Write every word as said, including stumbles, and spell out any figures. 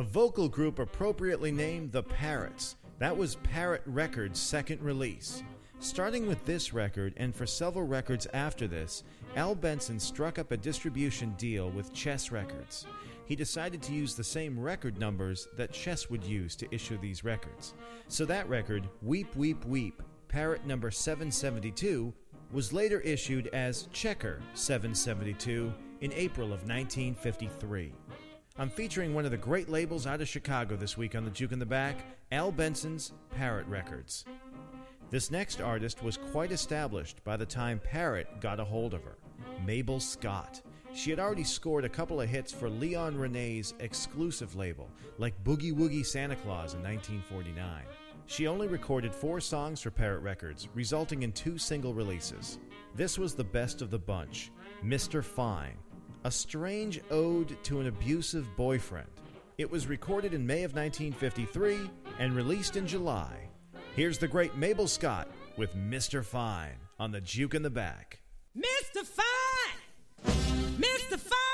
A vocal group appropriately named the Parrots. That was Parrot Records' second release. Starting with this record, and for several records after this, Al Benson struck up a distribution deal with Chess Records. He decided to use the same record numbers that Chess would use to issue these records. So that record, Weep Weep Weep, Parrot number seven seventy-two, was later issued as Checker seven seventy-two in April of nineteen fifty-three. I'm featuring one of the great labels out of Chicago this week on the Juke in the Back, Al Benson's Parrot Records. This next artist was quite established by the time Parrot got a hold of her, Mabel Scott. She had already scored a couple of hits for Leon Renee's exclusive label, like Boogie Woogie Santa Claus in nineteen forty-nine. She only recorded four songs for Parrot Records, resulting in two single releases. This was the best of the bunch, Mister Fine, a strange ode to an abusive boyfriend. It was recorded in May of nineteen fifty-three and released in July. Here's the great Mabel Scott with Mister Fine on the Juke in the Back. Mister Fine! Mister Fine!